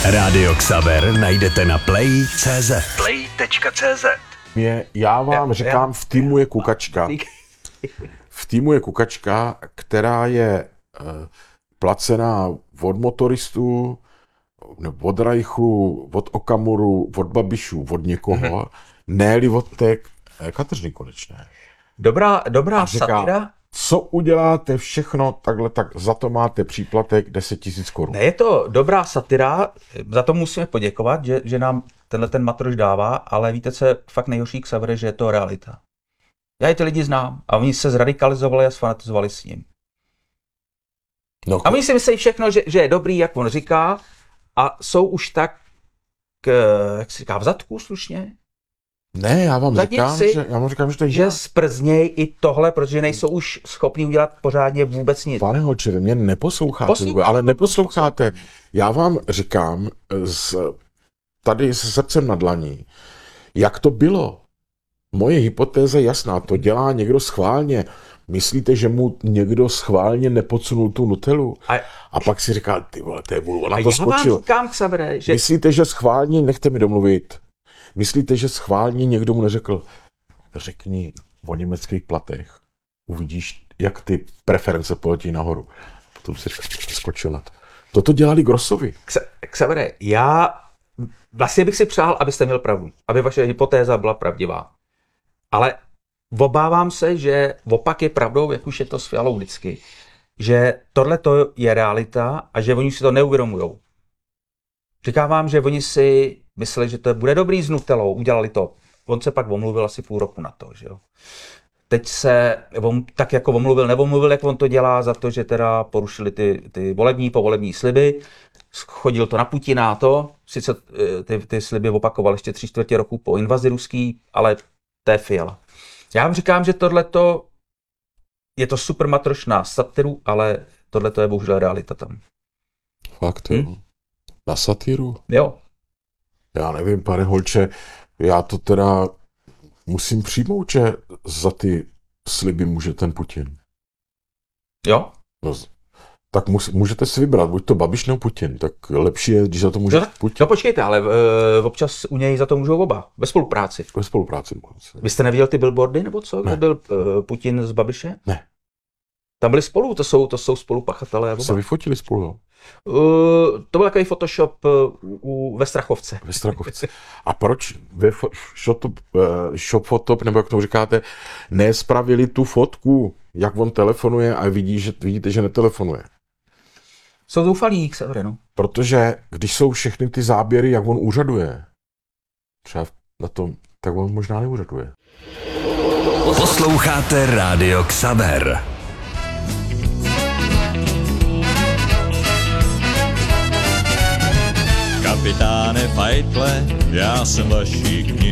Rádio Xaver najdete na play.cz. Play.cz. Já vám říkám, v týmu je kukačka. V týmu je kukačka, která je placená od motoristů, od Reichlu, od Okamuru, od Babišů, od někoho, ne-li od té Kateřiny Konečné. Dobrá satira. Co uděláte všechno takhle, tak za to máte příplatek 10 000 korun. Ne, je to dobrá satira, za to musíme poděkovat, že nám ten matroš dává, ale víte, co je fakt nejhorší k Xavere, že je to realita. Já i ty lidi znám a oni se zradikalizovali a sfanatizovali s ním. No, a oni si myslí všechno, že je dobrý, jak on říká, a jsou už tak, jak se říká, v zadku slušně. Ne, já vám říkám, že to je že sprzněj i tohle, protože nejsou už schopni udělat pořádně vůbec nic. Pane Holčere, mě neposloucháte, ale neposloucháte. Já vám říkám tady se srdcem na dlaní, jak to bylo. Moje hypotéza je jasná, to dělá někdo schválně. Myslíte, že mu někdo schválně nepodsunul tu Nutellu? A pak si říká, ty vole, to je vůl, ona to skočil. Říkám, Xavere, že... Myslíte, že schválně, nechte mi domluvit, myslíte, že schválně někdo mu neřekl, řekni o německých platech, uvidíš, jak ty preference poletí nahoru. Potom si skočil na to. Toto dělali Grossovi. Xavere, já vlastně bych si přál, abyste měl pravdu, aby vaše hypotéza byla pravdivá. Ale obávám se, že opak je pravdou, jak už je to s Fialou vždycky. Že tohle je realita a že oni si to neuvědomujou. Říkám vám, že oni si mysleli, že to bude dobrý s Nutellou, udělali to. On se pak omluvil asi půl roku na to, že jo. Teď se tak jako neomluvil, jak on to dělá za to, že teda porušili ty povolební sliby. Chodil to na Putina a to. Sice ty sliby opakoval ještě 3/4 roku po invazi ruský, ale to je Fiala. Já vám říkám, že tohleto je to super matroš na satiru, ale tohleto je bohužel realita tam. Fakt, jo. Na satiru? Jo. Já nevím, pane Holče, já to teda musím přijmout, že za ty sliby může ten Putin. Jo? No, tak můžete si vybrat, buď to Babiš nebo Putin, tak lepší je, když za to může Putin. No počkejte, ale občas u něj za to můžou oba, ve spolupráci. Ve spolupráci. Vy jste neviděl ty billboardy, nebo co? Kde byl Putin s Babišem? Ne. Tam byli spolu, to jsou spolupachatelé. Se vyfotili spolu, jo? To byl takový Photoshop ve Strachovce. Ve Strachovce. A proč ve Shop, nebo jak to říkáte, nespravili tu fotku, jak on telefonuje a vidíte, že netelefonuje? Jsou zoufalí, Xavere, no. Protože když jsou všechny ty záběry, jak on úřaduje, třeba na tom, tak on možná neúřaduje. Posloucháte Rádio Xaver. Kapitáne Fajtle, já jsem vaší knihy.